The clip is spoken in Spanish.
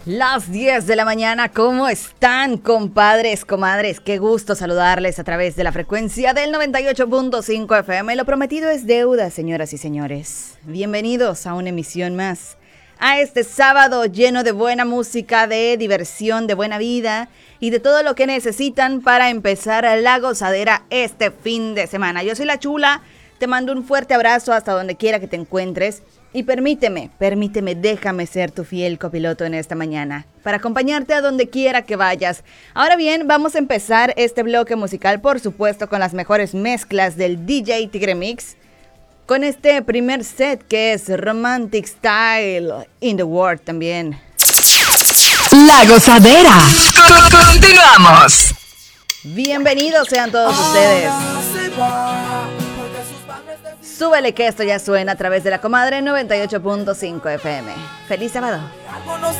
Las 10 de la mañana, ¿cómo están, compadres, comadres? Qué gusto saludarles a través de la frecuencia del 98.5 FM. Lo prometido es deuda, señoras y señores. Bienvenidos a una emisión más. A este sábado lleno de buena música, de diversión, de buena vida y de todo lo que necesitan para empezar la gozadera este fin de semana. Yo soy la Chula, te mando un fuerte abrazo hasta donde quiera que te encuentres. Y permíteme, déjame ser tu fiel copiloto en esta mañana, para acompañarte a donde quiera que vayas. Ahora bien, vamos a empezar este bloque musical, por supuesto, con las mejores mezclas del DJ Tigre Mix, con este primer set que es Romantic Style in the World también. La gozadera. Continuamos. Bienvenidos sean todos ustedes. Súbele que esto ya suena a través de la comadre 98.5 FM. ¡Feliz sábado! Algo nos